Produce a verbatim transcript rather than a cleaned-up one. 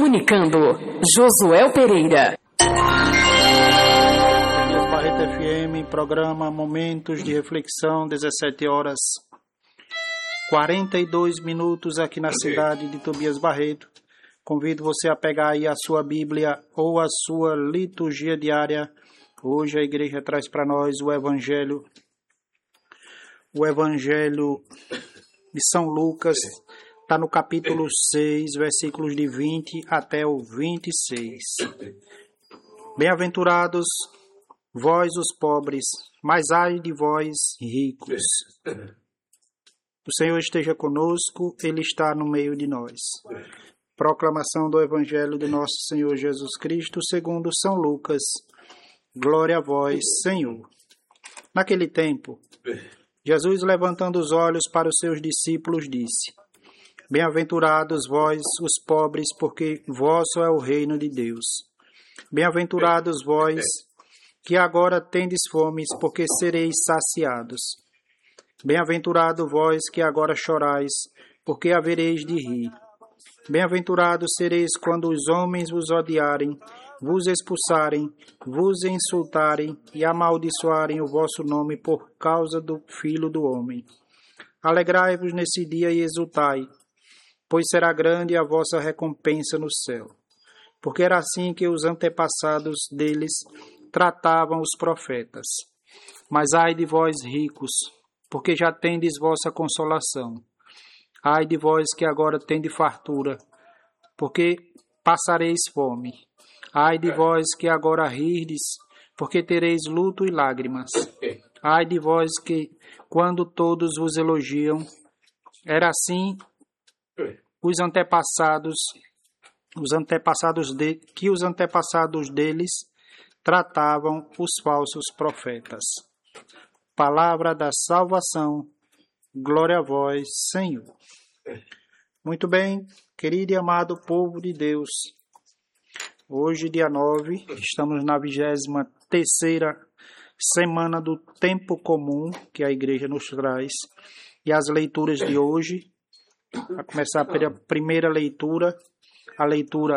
Comunicando, Josué Pereira. Barreto F M, programa Momentos de Reflexão, dezessete horas quarenta e dois minutos aqui na cidade de Tobias Barreto. Convido você a pegar aí a sua Bíblia ou a sua liturgia diária. Hoje a igreja traz para nós o Evangelho, o Evangelho de São Lucas, está no capítulo seis, versículos de vinte até o vinte e seis. Bem-aventurados vós os pobres, mas ai de vós ricos. O Senhor esteja conosco, Ele está no meio de nós. Proclamação do Evangelho do nosso Senhor Jesus Cristo, segundo São Lucas. Glória a vós, Senhor. Naquele tempo, Jesus, levantando os olhos para os seus discípulos, disse: Bem-aventurados vós os pobres, porque vosso é o reino de Deus. Bem-aventurados vós que agora tendes fome, porque sereis saciados. Bem-aventurado vós que agora chorais, porque havereis de rir. Bem-aventurados sereis quando os homens vos odiarem, vos expulsarem, vos insultarem e amaldiçoarem o vosso nome por causa do Filho do Homem. Alegrai-vos nesse dia e exultai, pois será grande a vossa recompensa no céu. Porque era assim que os antepassados deles tratavam os profetas. Mas ai de vós ricos, porque já tendes vossa consolação. Ai de vós que agora tendes fartura, porque passareis fome. Ai de vós que agora rirdes, porque tereis luto e lágrimas. Ai de vós que, quando todos vos elogiam, era assim os antepassados, os antepassados de, que os antepassados deles tratavam os falsos profetas. Palavra da salvação, glória a vós, Senhor. Muito bem, querido e amado povo de Deus, hoje, dia nove, estamos na vigésima terceira semana do tempo comum que a igreja nos traz, e as leituras de hoje, a começar pela primeira leitura, a leitura